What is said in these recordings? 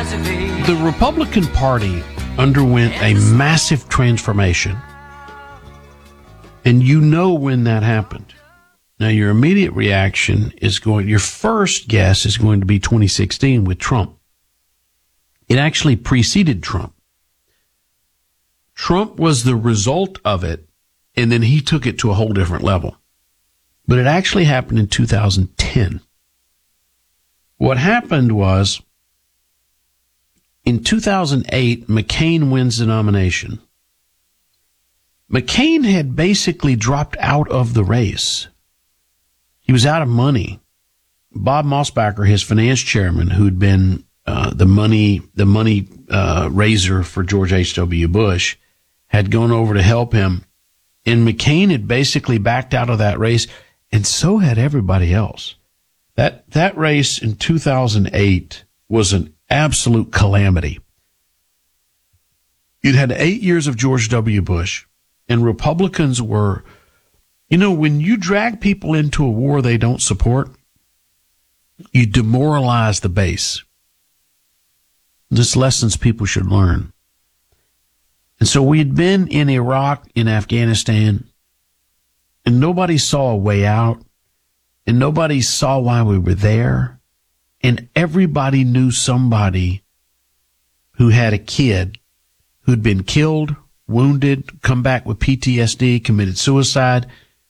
The Republican Party underwent a massive transformation, and you know when that happened. Now, your immediate reaction is your first guess is going to be 2016 with Trump. It actually preceded Trump. Trump was the result of it, and then he took it to a whole different level. But it actually happened in 2010. What happened was, in 2008, McCain wins the nomination. McCain had basically dropped out of the race. He was out of money. Bob Mossbacher, his finance chairman, who'd been the money raiser for George H.W. Bush, had gone over to help him. And McCain had basically backed out of that race, and so had everybody else. That race in 2008 was an absolute calamity. You'd had 8 years of George W. Bush, and Republicans were, when you drag people into a war they don't support, you demoralize the base. This lessons people should learn. And so we had been in Iraq, in Afghanistan, and nobody saw a way out, and nobody saw why we were there, and everybody knew somebody who had a kid who'd been killed, wounded, come back with PTSD, committed suicide,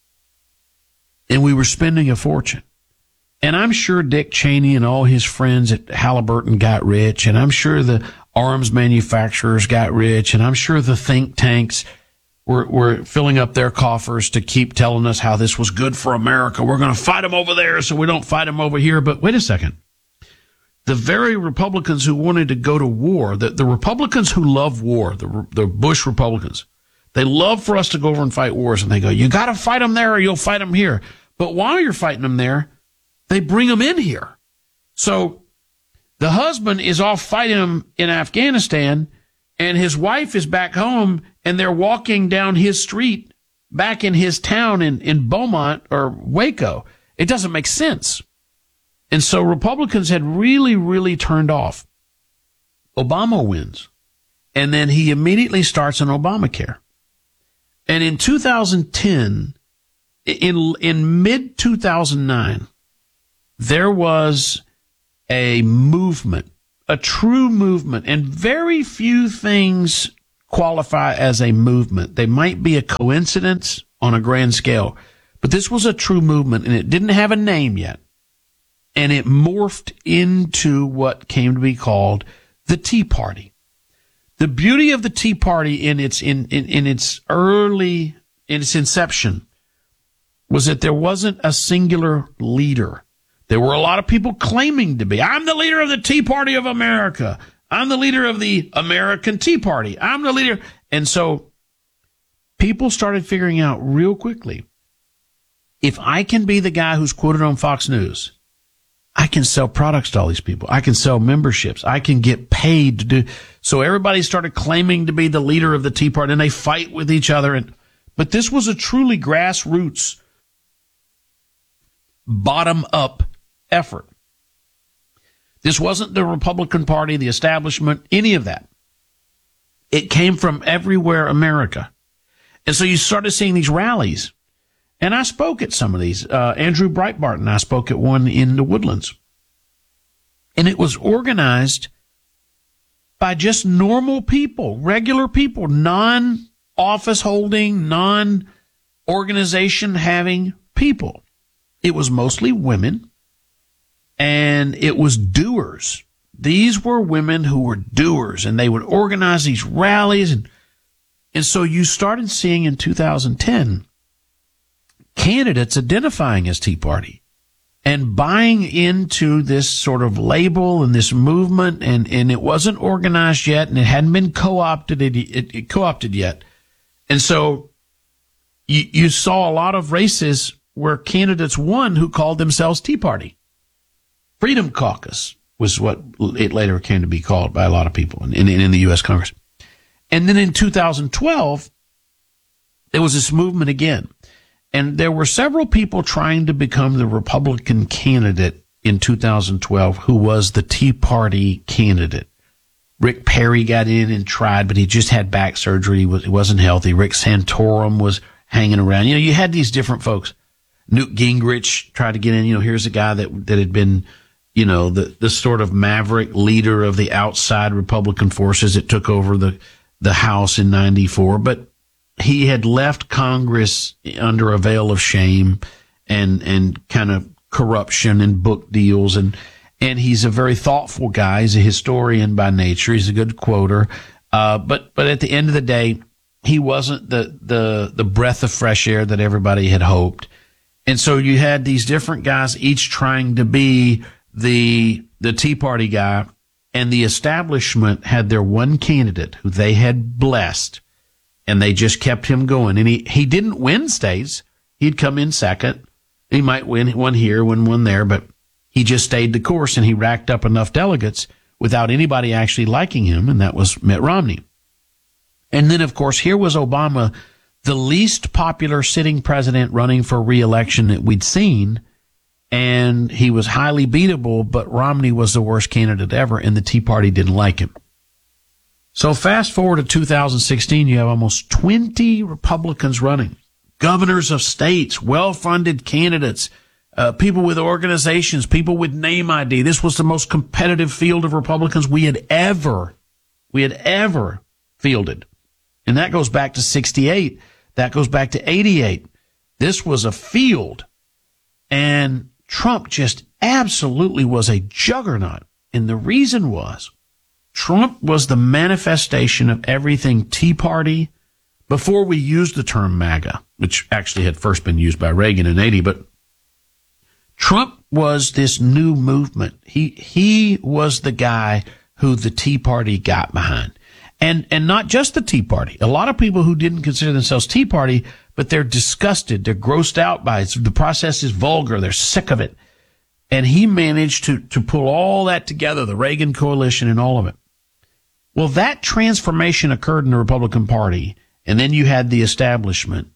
and we were spending a fortune. And I'm sure Dick Cheney and all his friends at Halliburton got rich, and I'm sure the arms manufacturers got rich, and I'm sure the think tanks were filling up their coffers to keep telling us how this was good for America. We're going to fight them over there so we don't fight them over here. But wait a second. The very Republicans who wanted to go to war, the Republicans who love war, the Bush Republicans, they love for us to go over and fight wars, and they go, you got to fight them there or you'll fight them here. But while you're fighting them there, they bring them in here. So the husband is off fighting them in Afghanistan, and his wife is back home, and they're walking down his street back in his town in Beaumont or Waco. It doesn't make sense. And so Republicans had really, really turned off. Obama wins. And then he immediately starts an Obamacare. And in 2010, in mid-2009, there was a movement, a true movement, and very few things qualify as a movement. They might be a coincidence on a grand scale, but this was a true movement, and it didn't have a name yet. And it morphed into what came to be called the Tea Party. The beauty of the Tea Party in its inception was that there wasn't a singular leader. There were a lot of people claiming to be. I'm the leader of the Tea Party of America. I'm the leader of the American Tea Party. I'm the leader. And so people started figuring out real quickly, if I can be the guy who's quoted on Fox News, I can sell products to all these people. I can sell memberships. I can get paid to do. So everybody started claiming to be the leader of the Tea Party, and they fight with each other. But this was a truly grassroots, bottom-up effort. This wasn't the Republican Party, the establishment, any of that. It came from everywhere America. And so you started seeing these rallies. And I spoke at some of these. Andrew Breitbart and I spoke at one in the Woodlands. And it was organized by just normal people, regular people, non-office holding, non-organization having people. It was mostly women, and it was doers. These were women who were doers, and they would organize these rallies. And so you started seeing in 2010 candidates identifying as Tea Party and buying into this sort of label and this movement, and it wasn't organized yet, and it hadn't been co-opted yet. And so you saw a lot of races where candidates won who called themselves Tea Party. Freedom Caucus was what it later came to be called by a lot of people in the U.S. Congress. And then in 2012, there was this movement again. And there were several people trying to become the Republican candidate in 2012 who was the Tea Party candidate. Rick Perry got in and tried, but he just had back surgery. He wasn't healthy. Rick Santorum was hanging around. You had these different folks. Newt Gingrich tried to get in. Here's a guy that had been, the sort of maverick leader of the outside Republican forces that took over the House in 94. But he had left Congress under a veil of shame and kind of corruption and book deals. And he's a very thoughtful guy. He's a historian by nature. He's a good quoter. But at the end of the day, he wasn't the breath of fresh air that everybody had hoped. And so you had these different guys, each trying to be the Tea Party guy, and the establishment had their one candidate who they had blessed, and they just kept him going. And he didn't win states. He'd come in second. He might win one here, win one there, but he just stayed the course, and he racked up enough delegates without anybody actually liking him, and that was Mitt Romney. And then, of course, here was Obama, the least popular sitting president running for re-election that we'd seen, and he was highly beatable, but Romney was the worst candidate ever, and the Tea Party didn't like him. So fast forward to 2016, you have almost 20 Republicans running, governors of states, well-funded candidates, people with organizations, people with name ID. This was the most competitive field of Republicans we had ever fielded. And that goes back to 68. That goes back to 88. This was a field. And Trump just absolutely was a juggernaut. And the reason was Trump was the manifestation of everything Tea Party, before we used the term MAGA, which actually had first been used by Reagan in 80, but Trump was this new movement. He was the guy who the Tea Party got behind. And not just the Tea Party. A lot of people who didn't consider themselves Tea Party, but they're disgusted. They're grossed out by it. The process is vulgar. They're sick of it. And he managed to pull all that together, the Reagan coalition and all of it. Well, that transformation occurred in the Republican Party. And then you had the establishment.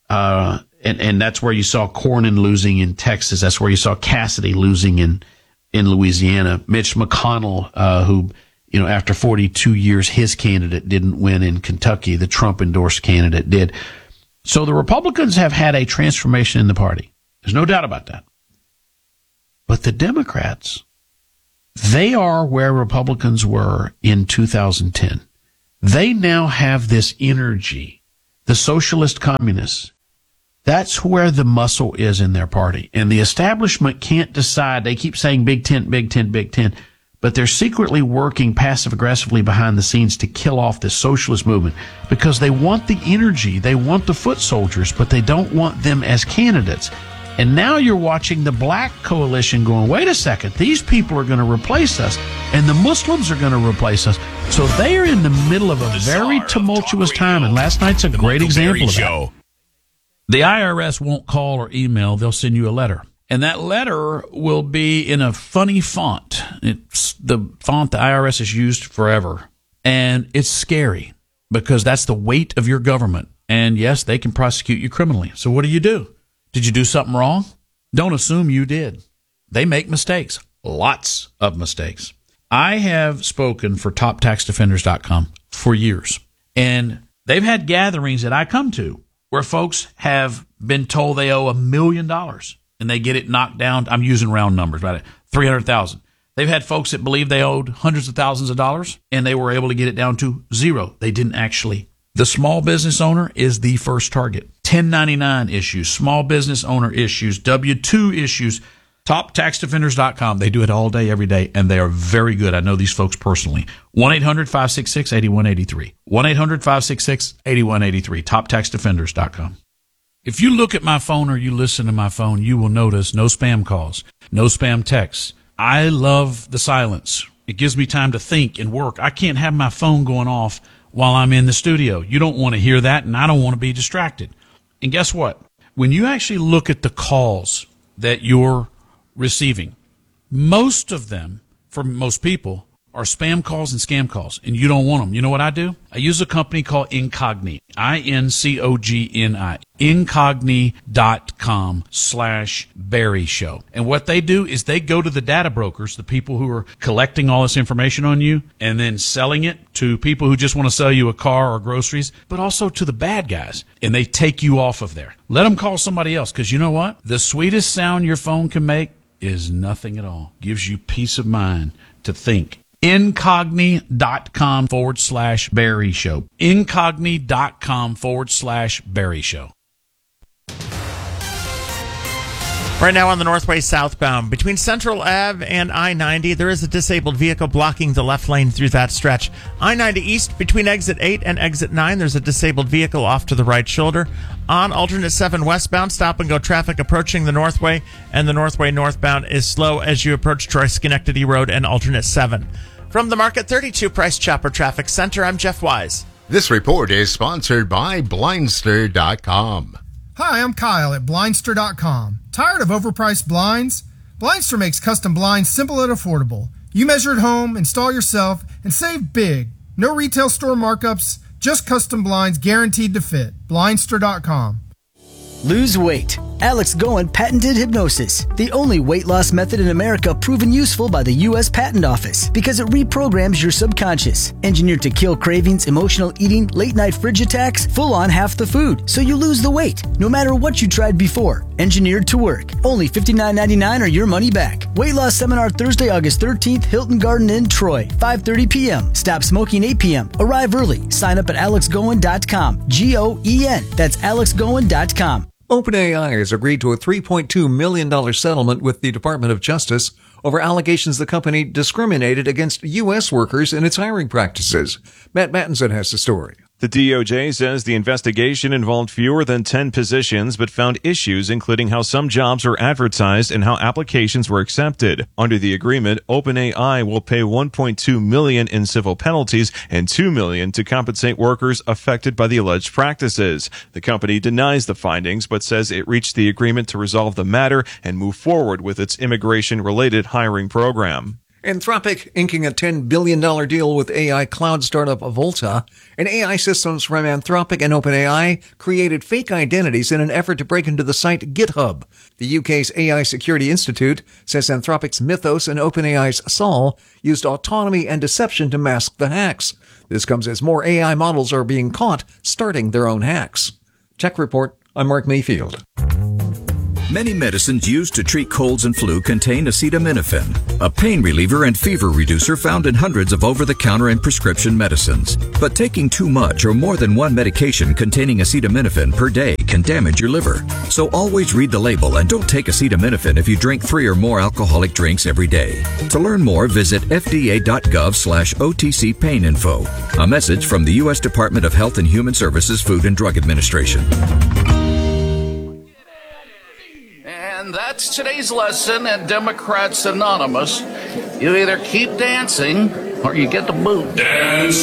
And that's where you saw Cornyn losing in Texas. That's where you saw Cassidy losing in Louisiana. Mitch McConnell, who, after 42 years, his candidate didn't win in Kentucky. The Trump-endorsed candidate did. So the Republicans have had a transformation in the party. There's no doubt about that. But the Democrats, they are where Republicans were in 2010. They now have this energy. The socialist communists, that's where the muscle is in their party. And the establishment can't decide. They keep saying Big Tent, Big Tent, Big Tent. But they're secretly working passive-aggressively behind the scenes to kill off this socialist movement because they want the energy, they want the foot soldiers, but they don't want them as candidates. And now you're watching the black coalition going, wait a second, these people are going to replace us, and the Muslims are going to replace us. So they are in the middle of a very tumultuous time, and last night's a great example of that. The IRS won't call or email, they'll send you a letter. And that letter will be in a funny font. It's the font the IRS has used forever. And it's scary because that's the weight of your government. And yes, they can prosecute you criminally. So what do? Did you do something wrong? Don't assume you did. They make mistakes. Lots of mistakes. I have spoken for TopTaxDefenders.com for years. And they've had gatherings that I come to where folks have been told they owe $1 million. And they get it knocked down. I'm using round numbers, right? 300,000. They've had folks that believe they owed hundreds of thousands of dollars, and they were able to get it down to zero. They didn't actually. The small business owner is the first target. 1099 issues, small business owner issues, W-2 issues. TopTaxDefenders.com. They do it all day, every day, and they are very good. I know these folks personally. 1-800-566-8183. 1-800-566-8183. TopTaxDefenders.com. If you look at my phone or you listen to my phone, you will notice no spam calls, no spam texts. I love the silence. It gives me time to think and work. I can't have my phone going off while I'm in the studio. You don't want to hear that, and I don't want to be distracted. And guess what? When you actually look at the calls that you're receiving, most of them, for most people, are spam calls and scam calls, and you don't want them. You know what I do? I use a company called Incogni, Incogni, incogni.com/Barry Show. And what they do is they go to the data brokers, the people who are collecting all this information on you, and then selling it to people who just want to sell you a car or groceries, but also to the bad guys, and they take you off of there. Let them call somebody else, because you know what? The sweetest sound your phone can make is nothing at all. Gives you peace of mind to think. Incogni.com/Barry Show. Incogni.com/Barry Show. Right now on the Northway southbound, between Central Ave and I-90, there is a disabled vehicle blocking the left lane through that stretch. I-90 east, between exit 8 and exit 9, there's a disabled vehicle off to the right shoulder. On alternate 7 westbound, stop-and-go traffic approaching the Northway, and the Northway northbound is slow as you approach Troy-Schenectady Road and alternate 7. From the Market 32 Price Chopper Traffic Center, I'm Jeff Wise. This report is sponsored by Blindster.com. Hi, I'm Kyle at Blindster.com. Tired of overpriced blinds? Blindster makes custom blinds simple and affordable. You measure at home, install yourself, and save big. No retail store markups, just custom blinds guaranteed to fit. Blindster.com. Lose weight. Alex Goen patented hypnosis, the only weight loss method in America proven useful by the U.S. Patent Office because it reprograms your subconscious. Engineered to kill cravings, emotional eating, late-night fridge attacks, full on half the food, so you lose the weight, no matter what you tried before. Engineered to work. Only $59.99 or your money back. Weight loss seminar Thursday, August 13th, Hilton Garden Inn, Troy, 5:30 p.m. Stop smoking 8 p.m. Arrive early. Sign up at alexgoen.com. Goen. That's alexgoen.com. OpenAI has agreed to a $3.2 million settlement with the Department of Justice over allegations the company discriminated against U.S. workers in its hiring practices. Matt Mattinson has the story. The DOJ says the investigation involved fewer than 10 positions, but found issues including how some jobs were advertised and how applications were accepted. Under the agreement, OpenAI will pay $1.2 million in civil penalties and $2 million to compensate workers affected by the alleged practices. The company denies the findings, but says it reached the agreement to resolve the matter and move forward with its immigration-related hiring program. Anthropic inking a $10 billion deal with AI cloud startup Volta, and AI systems from Anthropic and OpenAI created fake identities in an effort to break into the site GitHub. The UK's AI Security Institute says Anthropic's Mythos and OpenAI's Sol used autonomy and deception to mask the hacks. This comes as more AI models are being caught starting their own hacks. Tech Report, I'm Mark Mayfield. Many medicines used to treat colds and flu contain acetaminophen, a pain reliever and fever reducer found in hundreds of over-the-counter and prescription medicines. But taking too much or more than one medication containing acetaminophen per day can damage your liver. So always read the label and don't take acetaminophen if you drink 3 or more alcoholic drinks every day. To learn more, visit fda.gov/OTC pain info. A message from the U.S. Department of Health and Human Services Food and Drug Administration. And that's today's lesson at Democrats Anonymous. You either keep dancing or you get the boot. Dance.